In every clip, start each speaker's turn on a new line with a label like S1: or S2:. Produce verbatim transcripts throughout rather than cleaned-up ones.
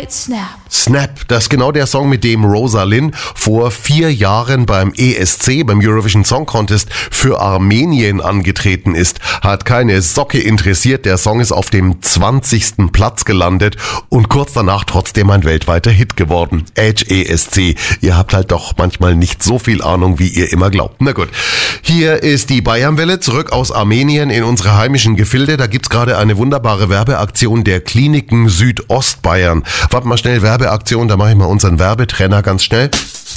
S1: right, snap.
S2: Snap, das ist genau der Song, mit dem Rosalind vor vier Jahren beim E S C, beim Eurovision Song Contest, für Armenien angetreten ist. Hat keine Socke interessiert, der Song ist auf dem zwanzigsten Platz gelandet und kurz danach trotzdem ein weltweiter Hit geworden. Edge E S C, ihr habt halt doch manchmal nicht so viel Ahnung, wie ihr immer glaubt. Na gut, hier ist die Bayernwelle, zurück aus Armenien in unsere heimischen Gefilde. Da gibt's gerade eine wunderbare Werbeaktion der Kliniken Südostbayern. Warte mal schnell, Werbeaktion, da mache ich mal unseren Werbetrenner ganz schnell.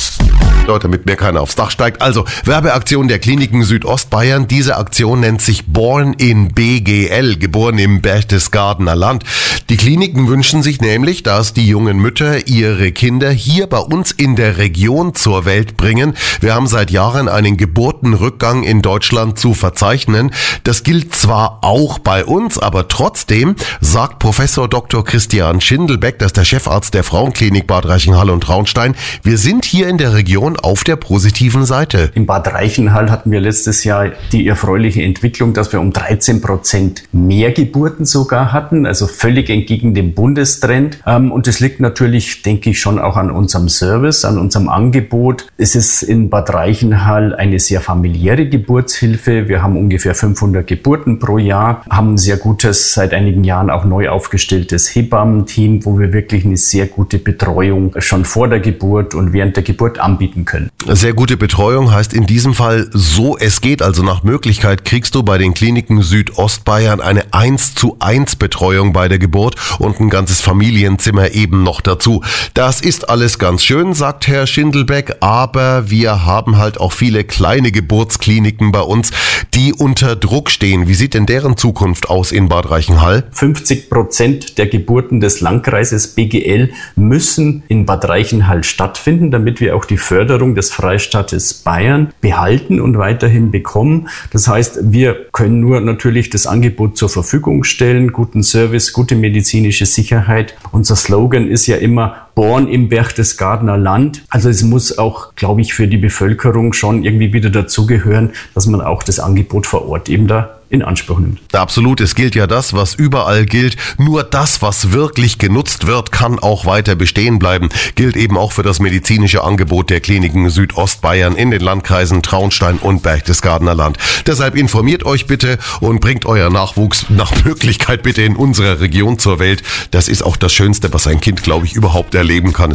S2: Leute, damit mir keiner aufs Dach steigt. Also, Werbeaktion der Kliniken Südostbayern. Diese Aktion nennt sich Born in B G L, geboren im Berchtesgadener Land. Die Kliniken wünschen sich nämlich, dass die jungen Mütter ihre Kinder hier bei uns in der Region zur Welt bringen. Wir haben seit Jahren einen Geburtenrückgang in Deutschland zu verzeichnen. Das gilt zwar auch bei uns, aber trotzdem sagt Professor Doktor Christian Schindelbeck, das ist der Chefarzt der Frauenklinik Bad Reichenhall und Traunstein, wir sind hier in der Region auf der positiven Seite.
S3: In Bad Reichenhall hatten wir letztes Jahr die erfreuliche Entwicklung, dass wir um dreizehn Prozent mehr Geburten sogar hatten, also völlig entgegen dem Bundestrend. Und das liegt natürlich, denke ich, schon auch an unserem Service, an unserem Angebot. Es ist in Bad Reichenhall eine sehr familiäre Geburtshilfe. Wir haben ungefähr fünfhundert Geburten pro Jahr, haben ein sehr gutes, seit einigen Jahren auch neu aufgestelltes Hebammenteam, wo wir wirklich eine sehr gute Betreuung schon vor der Geburt und während der Geburt anbieten können.
S2: Sehr gute Betreuung heißt in diesem Fall so es geht, also nach Möglichkeit kriegst du bei den Kliniken Südostbayern eine eins zu eins Betreuung bei der Geburt und ein ganzes Familienzimmer eben noch dazu. Das ist alles ganz schön, sagt Herr Schindelbeck, aber wir haben halt auch viele kleine Geburtskliniken bei uns, die unter Druck stehen. Wie sieht denn deren Zukunft aus in Bad Reichenhall?
S3: fünfzig Prozent der Geburten des Landkreises B G L müssen in Bad Reichenhall stattfinden, damit wir auch die Förderung des Freistaates Bayern behalten und weiterhin bekommen. Das heißt, wir können nur natürlich das Angebot zur Verfügung stellen, guten Service, gute medizinische Sicherheit. Unser Slogan ist ja immer Born im Berchtesgadener Land. Also es muss auch, glaube ich, für die Bevölkerung schon irgendwie wieder dazugehören, dass man auch das Angebot vor Ort eben da in Anspruch nimmt.
S2: Absolut, es gilt ja das, was überall gilt. Nur das, was wirklich genutzt wird, kann auch weiter bestehen bleiben. Gilt eben auch für das medizinische Angebot der Kliniken Südostbayern in den Landkreisen Traunstein und Berchtesgadener Land. Deshalb informiert euch bitte und bringt euer Nachwuchs nach Möglichkeit bitte in unserer Region zur Welt. Das ist auch das Schönste, was ein Kind, glaube ich, überhaupt erleben kann.